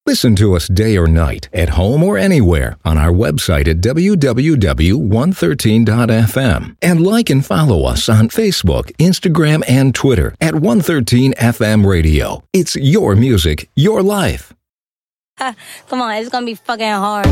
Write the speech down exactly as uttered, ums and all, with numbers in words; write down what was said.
Listen to us day or night, at home or anywhere, on our website at w w w dot one thirteen dot f m. And like and follow us on Facebook, Instagram, and Twitter at one thirteen F M Radio. It's your music, your life. Come on, it's gonna be fucking hard.